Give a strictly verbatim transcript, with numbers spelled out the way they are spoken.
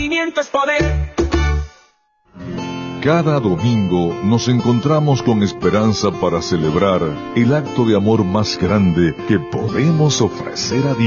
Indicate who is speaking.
Speaker 1: movimiento es poder.
Speaker 2: Cada domingo nos encontramos con esperanza para celebrar el acto de amor más grande que podemos ofrecer a Dios.